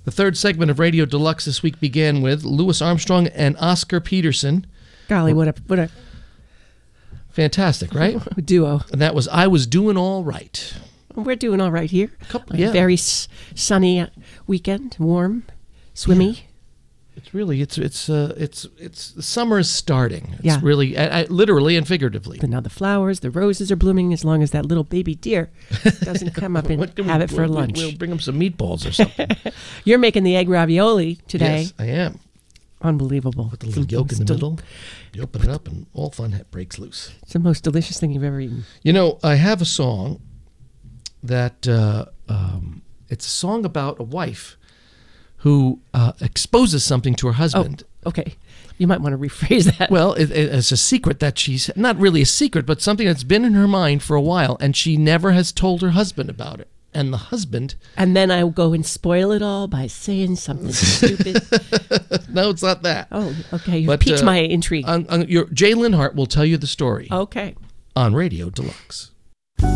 The third segment of Radio Deluxe this week began with Louis Armstrong and Oscar Peterson. Golly, what a Fantastic, right? duo. And that was I Was Doing All Right. We're doing all right here. Yeah. A very sunny weekend, warm, swimmy. Yeah. It's really it's the summer is starting. It's Yeah. really literally and figuratively. But now the flowers, the roses are blooming. As long as that little baby deer doesn't come up and have it for lunch. We'll bring them some meatballs or something. You're making the egg ravioli today. Yes, I am. Unbelievable. With the little yolk in the middle. You open it up and all fun breaks loose. It's the most delicious thing you've ever eaten. You know, I have a song that it's a song about a wife who exposes something to her husband. Oh, okay. You might want to rephrase that. Well, it's a secret that she's not really a secret, but something that's been in her mind for a while, and she never has told her husband about it. And the husband... And then I will go and spoil it all by saying something stupid. No, it's not that. Oh, okay. You've piqued my intrigue. Jay Linhart will tell you the story Okay. on Radio Deluxe.